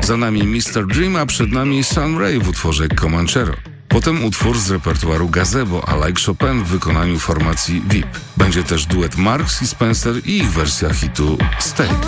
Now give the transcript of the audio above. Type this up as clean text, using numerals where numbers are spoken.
Za nami Mr. Dream, a przed nami Sun Ra w utworze Comanchero. Potem utwór z repertuaru Gazebo, a Like Chopin w wykonaniu formacji VIP. Będzie też duet Marks i Spencer i ich wersja hitu Stay.